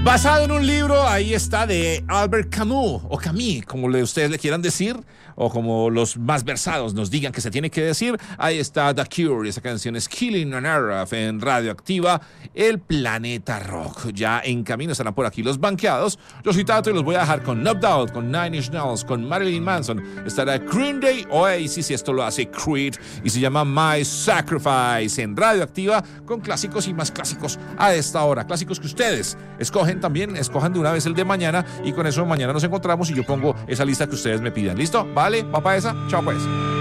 Basado en un libro, ahí está, de Albert Camus, o Camus, como ustedes le quieran decir, o como los más versados nos digan que se tiene que decir. Ahí está The Cure, esa canción es Killing an Arab en Radioactiva, el planeta rock. Ya en camino estarán por aquí los banqueados. Yo soy Tato y los voy a dejar con No Doubt, con Nine Inch Nails, con Marilyn Manson. Estará Green Day, Oasis, y esto lo hace Creed, y se llama My Sacrifice en Radioactiva, con clásicos y más clásicos a esta hora. Clásicos que ustedes escogen también, escojan de una vez el de mañana, y con eso mañana nos encontramos y yo pongo esa lista que ustedes me pidan. ¿Listo? ¿Vale? ¿Va para esa? Chao pues.